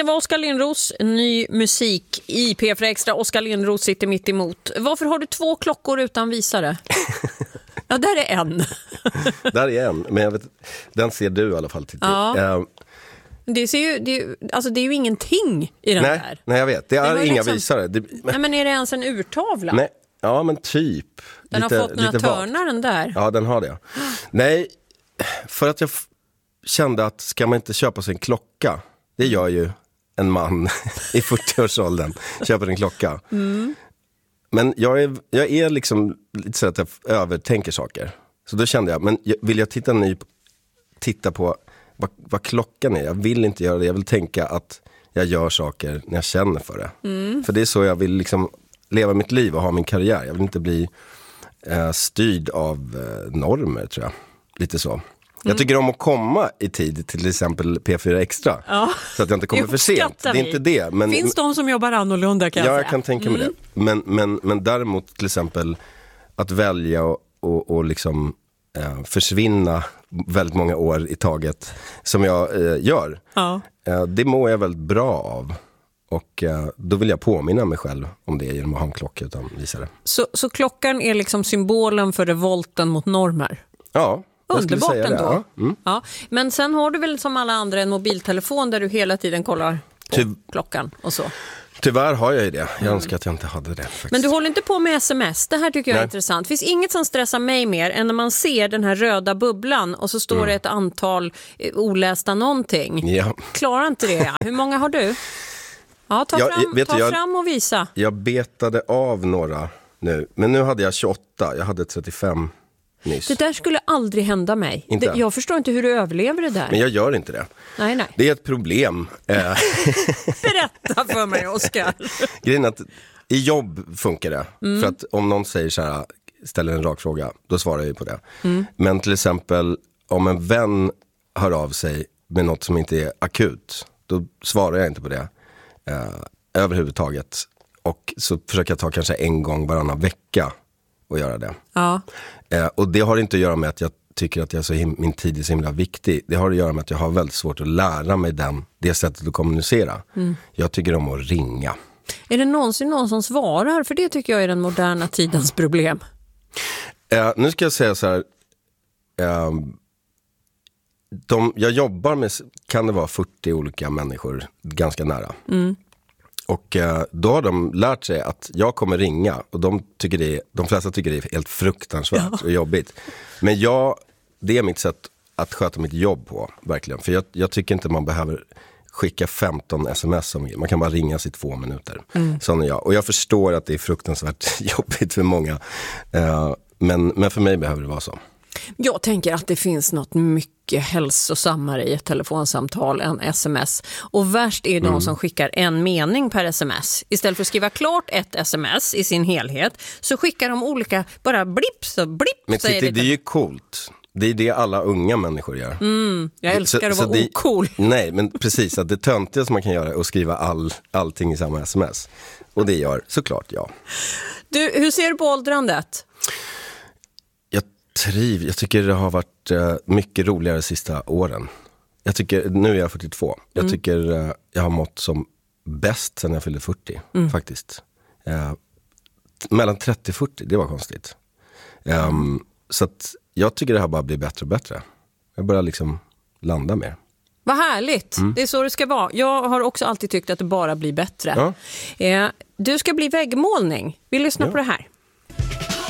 det var Oskar Lindros. Ny musik i P4 Extra. Oskar Lindros sitter mitt emot. Varför har du 2 klockor utan visare? Ja, där är en. Där är en, men jag vet, den ser du i alla fall. Ja. Det är ju ingenting i den där. Nej, jag vet. Det är inga liksom, visare. Nej, men är det ens en urtavla? Nej, ja, men typ. Den har fått några törnar den där. Ja, den har det. Nej, för att jag kände att ska man inte köpa sig en klocka? Det gör ju en man i 40-årsåldern. Köper en klocka. Mm. Men jag är liksom lite så att jag övertänker saker. Så då kände jag, men vill jag titta på vad klockan är? Jag vill inte göra det. Jag vill tänka att jag gör saker när jag känner för det. Mm. För det är så jag vill liksom leva mitt liv och ha min karriär. Jag vill inte bli styrd av normer, tror jag. Lite så. Jag tycker om att komma i tid, till exempel P4 Extra. Ja. Så att jag inte kommer för sent. Det är inte det. Men, finns de som jobbar annorlunda, kan jag säga. Ja, jag kan tänka mig det. Men däremot till exempel att välja och liksom försvinna väldigt många år i taget som jag gör. Ja. Det mår jag väldigt bra av. Och då vill jag påminna mig själv om det genom att ha en klocka utan visare. Så klockan är liksom symbolen för revolten mot normer? Ja. Underbart ändå. Ja. Mm. Ja. Men sen har du väl som alla andra en mobiltelefon där du hela tiden kollar på klockan och så. Tyvärr har jag ju det. Jag önskar att jag inte hade det. Faktiskt. Men du håller inte på med sms. Det här tycker jag är intressant. Det finns inget som stressar mig mer än när man ser den här röda bubblan och så står det ett antal olästa någonting. Ja. Klarar inte det. Ja. Hur många har du? Ja, ta fram och visa. Jag betade av några nu. Men nu hade jag 28. Jag hade 35 nyss. Det där skulle aldrig hända mig. Jag förstår inte hur du överlever det där. Men jag gör inte det. Nej. Det är ett problem. Berätta för mig, Oskar. Grejen är att i jobb funkar det. För att om någon säger så här, ställer en rak fråga, då svarar jag ju på det. Men till exempel om en vän hör av sig med något som inte är akut, då svarar jag inte på det överhuvudtaget. Och så försöker jag ta kanske en gång varannan vecka och göra det. Ja. Och det har inte att göra med att jag tycker att min tid är så himla viktig. Det har att göra med att jag har väldigt svårt att lära mig det sättet att kommunicera. Jag tycker om att ringa. Är det någonsin någon som svarar? För det tycker jag är den moderna tidens problem. Nu ska jag säga så här. Jag jobbar med, kan det vara 40 olika människor ganska nära. Och då har de lärt sig att jag kommer ringa. Och de flesta tycker det är helt fruktansvärt och jobbigt. Men det är mitt sätt att sköta mitt jobb på, verkligen. För jag tycker inte man behöver skicka 15 sms. Man kan bara ringa sig 2 minuter. Sån är jag. Och jag förstår att det är fruktansvärt jobbigt för många. Men för mig behöver det vara så. Jag tänker att det finns något mycket hälsosammare i ett telefonsamtal än sms. Och värst är de som skickar en mening per sms. Istället för att skriva klart ett sms i sin helhet så skickar de olika, bara blipp så blipp. Men det är ju coolt. Det är det alla unga människor gör. Jag älskar att vara ocool. Nej, men precis. Att det töntigaste man kan göra är att skriva allting i samma sms. Och det gör såklart jag. Du, hur ser du på åldrandet? Jag tycker det har varit mycket roligare de sista åren. Nu är jag 42. Jag tycker jag har mått som bäst sedan jag fyllde 40 faktiskt. Mellan 30 och 40, det var konstigt. Så att jag tycker det här bara blir bättre och bättre. Jag börjar liksom landa mer. Vad härligt, det är så det ska vara. Jag har också alltid tyckt att det bara blir bättre. Ja. Du ska bli väggmålning. Vi lyssnar på det här.